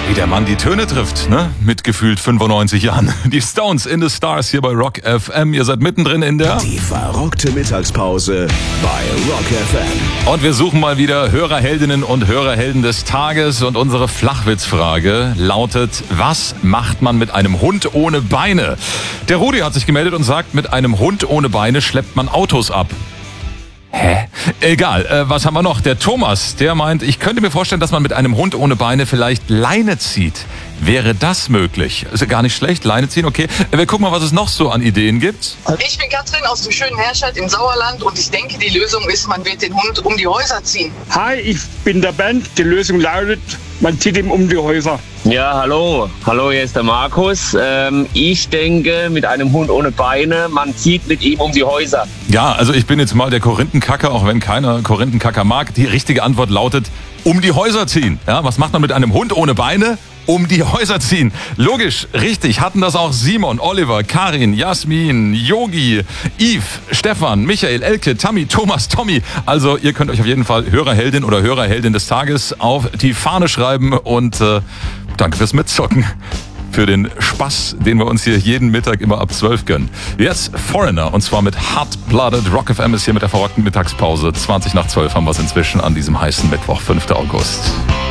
Wie der Mann die Töne trifft, ne? Mit gefühlt 95 Jahren. Die Stones in the Stars hier bei Rock FM. Ihr seid mittendrin in der... Die verrockte Mittagspause bei Rock FM. Und wir suchen mal wieder Hörerheldinnen und Hörerhelden des Tages. Und unsere Flachwitzfrage lautet, was macht man mit einem Hund ohne Beine? Der Rudi hat sich gemeldet und sagt, mit einem Hund ohne Beine schleppt man Autos ab. Hä? Egal, was haben wir noch? Der Thomas, der meint, ich könnte mir vorstellen, dass man mit einem Hund ohne Beine vielleicht Leine zieht. Wäre das möglich? Ist ja gar nicht schlecht, Leine ziehen, okay. Wir gucken mal, was es noch so an Ideen gibt. Ich bin Katrin aus dem schönen Herscheid im Sauerland und ich denke, die Lösung ist, man wird den Hund um die Häuser ziehen. Hi, ich bin der Ben. Die Lösung lautet, man zieht ihm um die Häuser. Ja, hallo. Hallo, hier ist der Markus. Ich denke, mit einem Hund ohne Beine, man zieht mit ihm um die Häuser. Ja, also ich bin jetzt mal der Korinthenkacker, auch wenn keiner Korinthenkacker mag. Die richtige Antwort lautet, um die Häuser ziehen. Ja, was macht man mit einem Hund ohne Beine? Um die Häuser ziehen. Logisch, richtig, hatten das auch Simon, Oliver, Karin, Jasmin, Yogi, Yves, Stefan, Michael, Elke, Tammy, Thomas, Tommy. Also ihr könnt euch auf jeden Fall Hörerheldin oder Hörerheldin des Tages auf die Fahne schreiben und danke fürs Mitzocken. Für den Spaß, den wir uns hier jeden Mittag immer ab 12 gönnen. Jetzt Foreigner, und zwar mit Hot-Blooded. Rock FM ist hier mit der verrockten Mittagspause. 20 nach 12 haben wir es inzwischen an diesem heißen Mittwoch, 5. August.